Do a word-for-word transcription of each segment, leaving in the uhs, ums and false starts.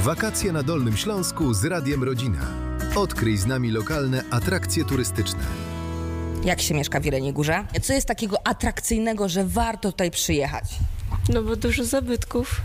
Wakacje na Dolnym Śląsku z Radiem Rodzina. Odkryj z nami lokalne atrakcje turystyczne. Jak się mieszka w Jeleniej Górze? Co jest takiego atrakcyjnego, że warto tutaj przyjechać? No bo dużo zabytków,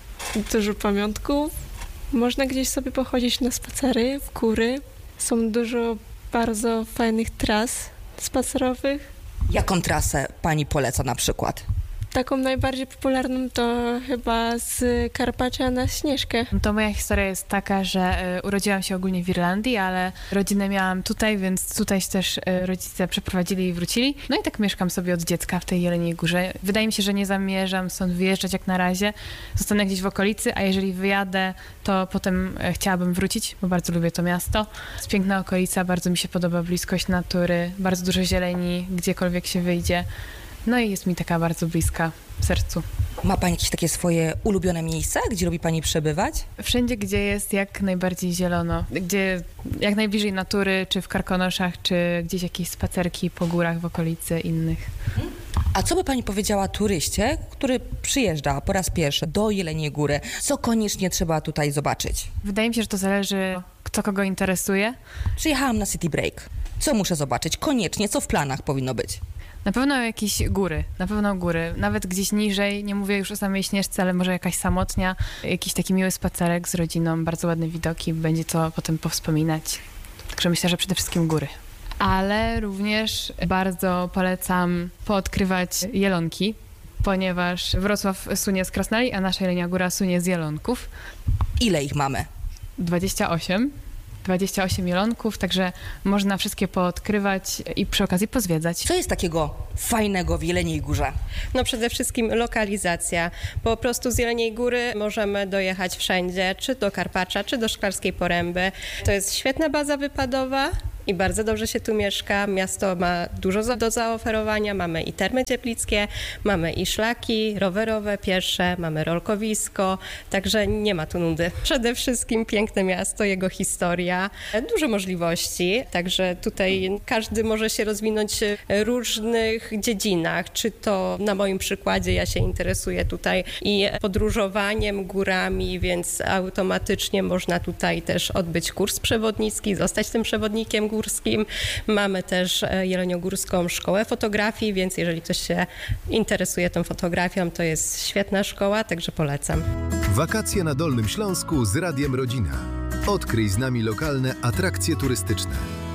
dużo pamiątków. Można gdzieś sobie pochodzić na spacery, w góry. Są dużo bardzo fajnych tras spacerowych. Jaką trasę pani poleca na przykład? Taką najbardziej popularną to chyba z Karpacza na Śnieżkę. To moja historia jest taka, że y, urodziłam się ogólnie w Irlandii, ale rodzinę miałam tutaj, więc tutaj się też y, rodzice przeprowadzili i wrócili. No i tak mieszkam sobie od dziecka w tej Jeleniej Górze. Wydaje mi się, że nie zamierzam stąd wyjeżdżać jak na razie. Zostanę gdzieś w okolicy, a jeżeli wyjadę, to potem y, chciałabym wrócić, bo bardzo lubię to miasto. Jest piękna okolica, bardzo mi się podoba bliskość natury, bardzo dużo zieleni, gdziekolwiek się wyjdzie. No i jest mi taka bardzo bliska sercu. Ma pani jakieś takie swoje ulubione miejsca, gdzie lubi pani przebywać? Wszędzie, gdzie jest jak najbardziej zielono, gdzie jak najbliżej natury, czy w Karkonoszach, czy gdzieś jakieś spacerki po górach w okolicy innych. A co by pani powiedziała turyście, który przyjeżdża po raz pierwszy do Jeleniej Góry? Co koniecznie trzeba tutaj zobaczyć? Wydaje mi się, że to zależy, co kogo interesuje. Przyjechałam na City Break. Co muszę zobaczyć? Koniecznie, co w planach powinno być? Na pewno jakieś góry, na pewno góry, nawet gdzieś niżej, nie mówię już o samej Śnieżce, ale może jakaś samotnia, jakiś taki miły spacerek z rodziną, bardzo ładne widoki, będzie co potem powspominać. Także myślę, że przede wszystkim góry. Ale również bardzo polecam poodkrywać Jelonki, ponieważ Wrocław słynie z Krasnali, a nasza Jelenia Góra słynie z Jelonków. Ile ich mamy? dwadzieścia osiem. dwadzieścia osiem jelonków, także można wszystkie poodkrywać i przy okazji pozwiedzać. Co jest takiego fajnego w Jeleniej Górze? No przede wszystkim lokalizacja. Po prostu z Jeleniej Góry możemy dojechać wszędzie, czy do Karpacza, czy do Szklarskiej Poręby. To jest świetna baza wypadowa i bardzo dobrze się tu mieszka. Miasto ma dużo do zaoferowania. Mamy i termy cieplickie, mamy i szlaki rowerowe, piesze, mamy rolkowisko, także nie ma tu nudy. Przede wszystkim piękne miasto, jego historia, dużo możliwości, także tutaj każdy może się rozwinąć w różnych dziedzinach, czy to na moim przykładzie ja się interesuję tutaj i podróżowaniem górami, więc automatycznie można tutaj też odbyć kurs przewodnicki, zostać tym przewodnikiem górskim. Górskim. Mamy też Jeleniogórską Szkołę Fotografii, więc jeżeli ktoś się interesuje tą fotografią, to jest świetna szkoła, także polecam. Wakacje na Dolnym Śląsku z Radiem Rodzina. Odkryj z nami lokalne atrakcje turystyczne.